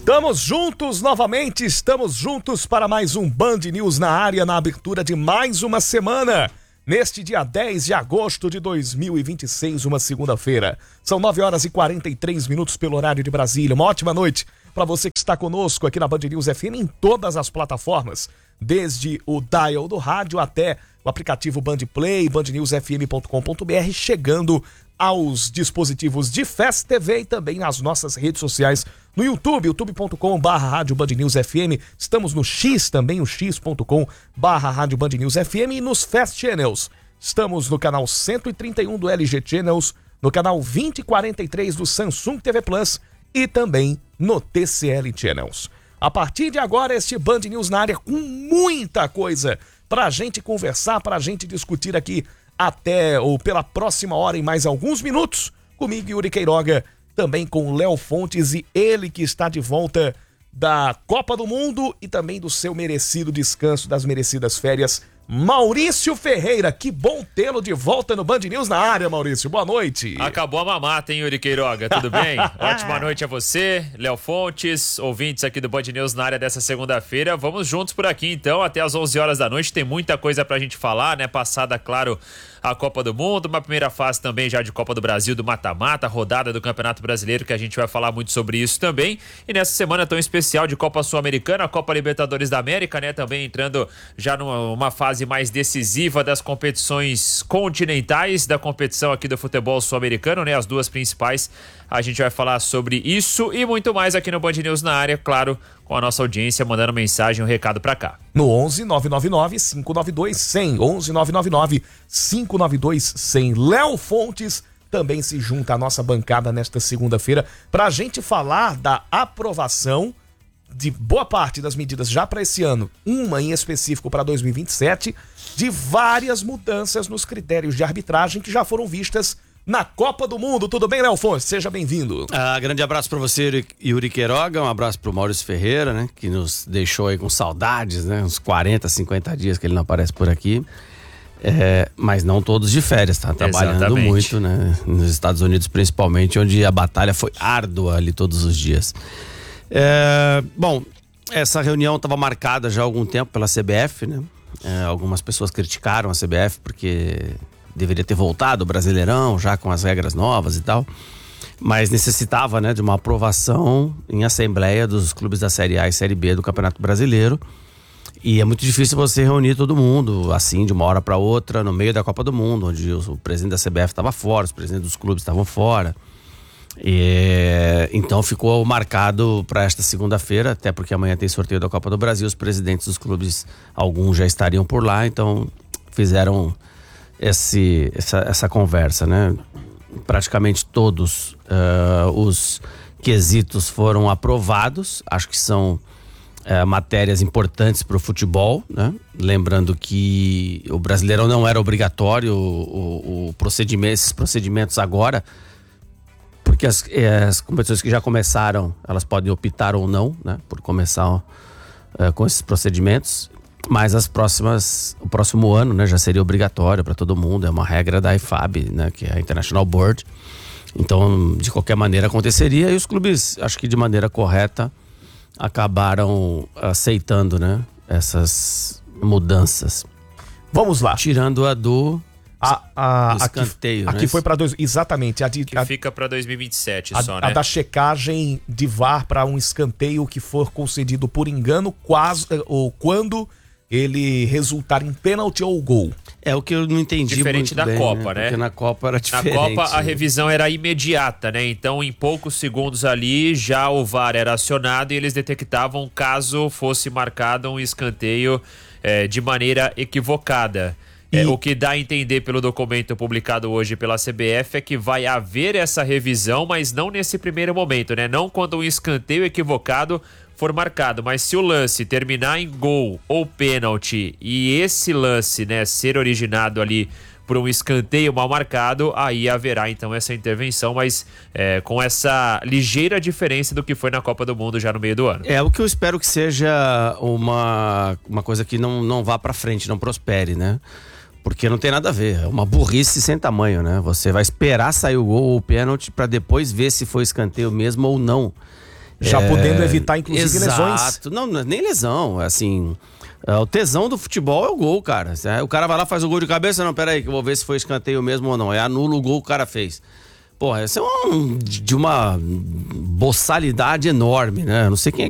Estamos juntos novamente, estamos juntos para mais um Band News na área, na abertura de mais uma semana. Neste dia 10 de agosto de 2026, uma segunda-feira. São 9h43 pelo horário de Brasília. Uma ótima noite para você que está conosco aqui na Band News FM em todas as plataformas. Desde o dial do rádio até o aplicativo Band Play, bandnewsfm.com.br, chegando aos dispositivos de Fast TV e também nas nossas redes sociais. No YouTube, youtube.com/rádio Band News FM. Estamos no X também, o x.com/rádio Band News FM e nos Fast Channels. Estamos no canal 131 do LG Channels, no canal 2043 do Samsung TV Plus e também no TCL Channels. A partir de agora, este Band News na área com muita coisa pra gente conversar, pra gente discutir aqui até ou pela próxima hora em mais alguns minutos. Comigo, Yuri Queiroga, também com o Léo Fontes e ele que está de volta da Copa do Mundo e também do seu merecido descanso, das merecidas férias, Maurício Ferreira. Que bom tê-lo de volta no Band News na área, Maurício. Boa noite. Acabou a mamata, hein, Yuri Queiroga? Tudo bem? Ótima noite a você, Léo Fontes, ouvintes aqui do Band News na área dessa segunda-feira. Vamos juntos por aqui, então, até às 11 horas da noite. Tem muita coisa pra gente falar, né? Passada, claro, a Copa do Mundo, uma primeira fase também já de Copa do Brasil, do mata-mata, rodada do Campeonato Brasileiro, que a gente vai falar muito sobre isso também. E nessa semana tão especial de Copa Sul-Americana, Copa Libertadores da América, né? Também entrando já numa fase mais decisiva das competições continentais, da competição aqui do futebol sul-americano, né? As duas principais. A gente vai falar sobre isso e muito mais aqui no Band News na área, claro, com a nossa audiência mandando mensagem, um recado pra cá. No 11 999 592 100, 11 999 592 100. Léo Fontes também se junta à nossa bancada nesta segunda-feira pra gente falar da aprovação de boa parte das medidas já para esse ano, uma em específico para 2027, de várias mudanças nos critérios de arbitragem que já foram vistas na Copa do Mundo. Tudo bem, Léo Fontes? Seja bem-vindo. Grande abraço para você, Yuri Queiroga, um abraço pro Maurício Ferreira, né, que nos deixou aí com saudades, né, uns 40, 50 dias que ele não aparece por aqui, mas não todos de férias, tá trabalhando Exatamente. muito, né, nos Estados Unidos principalmente, onde a batalha foi árdua ali todos os dias. Bom, essa reunião estava marcada já há algum tempo pela CBF, né, algumas pessoas criticaram a CBF porque deveria ter voltado o Brasileirão já com as regras novas e tal, mas necessitava, né, de uma aprovação em assembleia dos clubes da Série A e Série B do Campeonato Brasileiro, e é muito difícil você reunir todo mundo assim de uma hora para outra no meio da Copa do Mundo, onde o presidente da CBF estava fora, os presidentes dos clubes estavam fora, então ficou marcado para esta segunda-feira, até porque amanhã tem sorteio da Copa do Brasil, os presidentes dos clubes, alguns já estariam por lá, então fizeram essa conversa, né? Praticamente todos os quesitos foram aprovados. Acho que são matérias importantes para o futebol, né? Lembrando que o Brasileirão não era obrigatório esses procedimentos agora, porque as competições que já começaram, elas podem optar ou não, né, por começar com esses procedimentos. Mas o próximo ano, né, já seria obrigatório para todo mundo, é uma regra da IFAB, né, que é a International Board. Então, de qualquer maneira aconteceria, e os clubes, acho que de maneira correta, acabaram aceitando, né, essas mudanças. Vamos lá. Tirando a do escanteio. Aqui foi para exatamente. Que fica para 2027 só, né? A da checagem de VAR para um escanteio que for concedido por engano, ou quando ele resultar em pênalti ou gol. É o que eu não entendi. Diferente muito da bem, Copa, né? Porque na Copa era diferente. Na Copa a revisão era imediata, né? Então em poucos segundos ali já o VAR era acionado e eles detectavam caso fosse marcado um escanteio de maneira equivocada. O que dá a entender pelo documento publicado hoje pela CBF é que vai haver essa revisão, mas não nesse primeiro momento, né? Não quando um escanteio equivocado for marcado, mas se o lance terminar em gol ou pênalti e esse lance, né, ser originado ali por um escanteio mal marcado, aí haverá então essa intervenção, mas com essa ligeira diferença do que foi na Copa do Mundo já no meio do ano. O que eu espero que seja uma coisa que não vá pra frente, não prospere, né? Porque não tem nada a ver, é uma burrice sem tamanho, né? Você vai esperar sair o gol ou o pênalti pra depois ver se foi escanteio mesmo ou não. Já podendo evitar, inclusive, lesões. Exato. Não, nem lesão, assim... O tesão do futebol é o gol, cara. O cara vai lá, faz o gol de cabeça, não, peraí, que eu vou ver se foi escanteio mesmo ou não. Anula o gol que o cara fez. Porra, isso é de uma boçalidade enorme, né? Eu não sei quem é